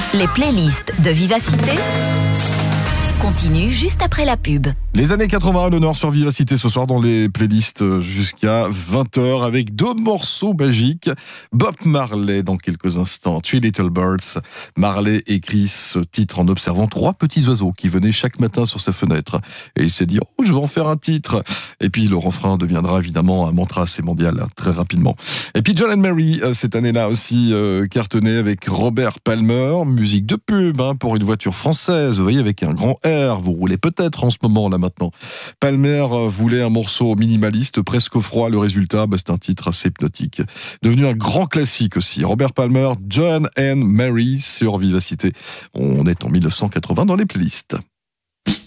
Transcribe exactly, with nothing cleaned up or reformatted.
Les playlists de Vivacité continuent juste après la pub. Les années quatre-vingts à l'honneur sur Vivacité ce soir dans les playlists jusqu'à vingt heures avec deux morceaux magiques. Bob Marley dans quelques instants, Three Little Birds. Marley écrit ce titre en observant trois petits oiseaux qui venaient chaque matin sur sa fenêtre. Et il s'est dit, oh, je vais en faire un titre. Et puis le refrain deviendra évidemment un mantra assez mondial très rapidement. Et puis John and Mary, cette année-là aussi euh, cartonné avec Robert Palmer, musique de pub hein, pour une voiture française, vous voyez, avec un grand R, vous roulez peut-être en ce moment là maintenant. Palmer voulait un morceau minimaliste, presque froid, le résultat, bah, c'est un titre assez hypnotique. Devenu un grand classique aussi. Robert Palmer, John and Mary sur Vivacité. On est en mille neuf cent quatre-vingts dans les playlists.